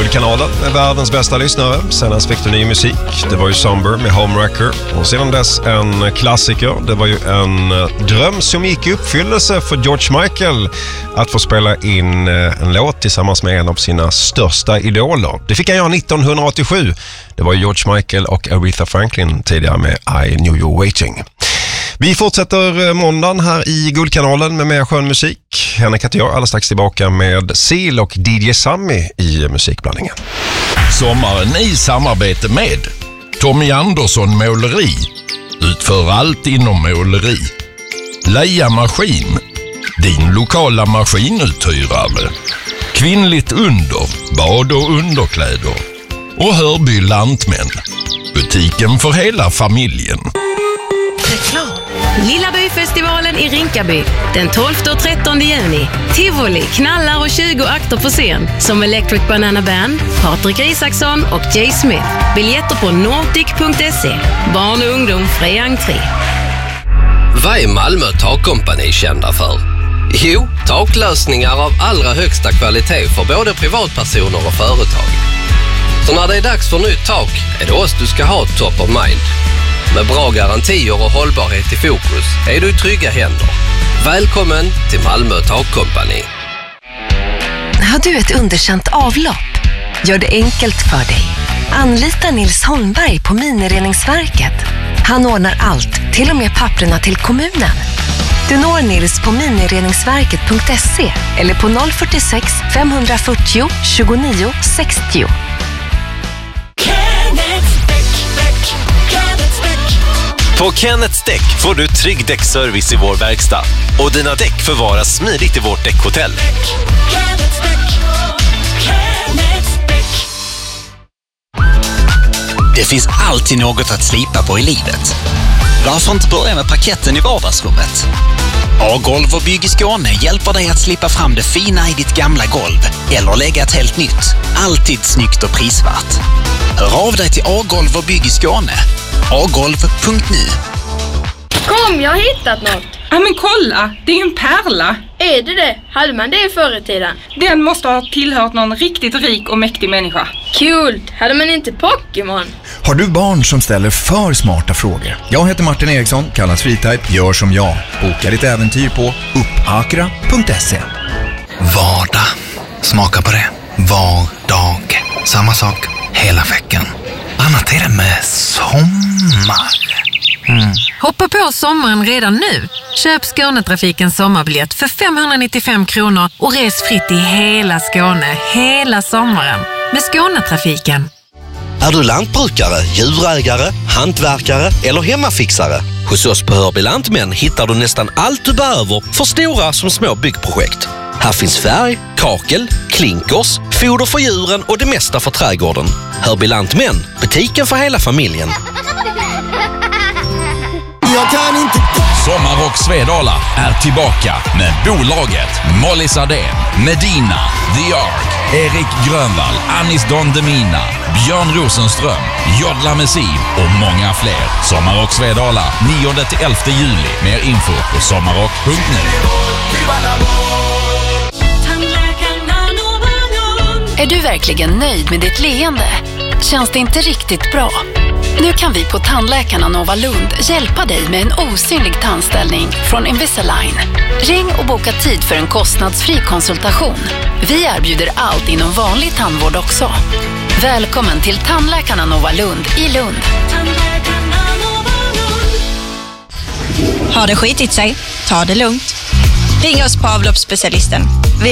Guldkanalen med världens bästa lyssnare. Senast fick du ny musik. Det var ju Somber med Homewrecker. Och sedan dess en klassiker. Det var ju en dröm som gick i uppfyllelse för George Michael att få spela in en låt tillsammans med en av sina största idoler. Det fick han göra 1987. Det var George Michael och Aretha Franklin tidigare med I Knew You Were Waiting. Vi fortsätter måndagen här i Guldkanalen med mer skön musik. Henrik heter jag, alldeles strax tillbaka med Seal och DJ Sammy i musikblandningen. Sommaren i samarbete med Tommy Andersson Måleri. Utför allt inom måleri. Leia Maskin. Din lokala maskinuthyrare. Kvinnligt under, bad och underkläder. Och Hörby Lantmän. Butiken för hela familjen. Reklam. Lilla Byfestivalen i Rinkaby den 12 och 13 juni. Tivoli, knallar och 20 akter på scen som Electric Banana Band, Patrik Isaksson och Jay Smith. Biljetter på nordic.se. Barn och ungdom fri entré. Vad är Malmö Takkompani kända för? Jo, taklösningar av allra högsta kvalitet för både privatpersoner och företag. Så när det är dags för nytt tak är det oss du ska ha top of mind. Med bra garantier och hållbarhet i fokus är du i trygga händer. Välkommen till Malmö Takkompani. Har du ett underkänt avlopp? Gör det enkelt för dig. Anlita Nils Holmberg på Minireningsverket. Han ordnar allt, till och med papperna till kommunen. Du når Nils på minireningsverket.se eller på 046 540 29 60. På Kenneths Däck får du trygg däckservice i vår verkstad. Och dina däck förvaras smidigt i vårt däckhotell. Det finns alltid något att slipa på i livet. Varför inte börja med parketten i vardagsrummet? A-golv och Bygg i Skåne hjälper dig att slipa fram det fina i ditt gamla golv eller lägga ett helt nytt. Alltid snyggt och prisvärt. Hör av dig till A-golv och Bygg i Skåne. agolv.nu. Kom, jag har hittat något. Ja, men kolla, det är ju en pärla. Är det? Hade man det förr i tiden? Den måste ha tillhört någon riktigt rik och mäktig människa. Kul, hade man inte Pokémon? Har du barn som ställer för smarta frågor? Jag heter Martin Eriksson, kallas Freetype, gör som jag. Boka ditt äventyr på uppakra.se. Vardag. Smaka på det. Var dag. Samma sak hela veckan. Annat är det med sommar. Hoppa på sommaren redan nu. Köp Skånetrafikens sommarbiljett för 595 kronor och res fritt i hela Skåne hela sommaren med Skånetrafiken. Är du lantbrukare, djurägare, hantverkare eller hemmafixare? Hos oss på Hörby Lantmän hittar du nästan allt du behöver för stora som små byggprojekt. Här finns färg, kakel, klinkers, foder för djuren och det mesta för trädgården. Hörby Lantmän, butiken för hela familjen. Sommarrock Svedala är tillbaka med bolaget Molly Sardén, Medina, The Ark, Erik Grönvall, Anis Don Demina, Björn Rosenström, Jodla Messiv och många fler. Sommarrock Svedala 9-11 juli. Mer info på sommarrock.nu. Är du verkligen nöjd med ditt leende? Känns det inte riktigt bra? Nu kan vi på Tandläkarna Nova Lund hjälpa dig med en osynlig tandställning från Invisalign. Ring och boka tid för en kostnadsfri konsultation. Vi erbjuder allt inom vanlig tandvård också. Välkommen till Tandläkarna Nova Lund i Lund. Har det skitit sig? Ta det lugnt. Ring oss på avloppsspecialisten.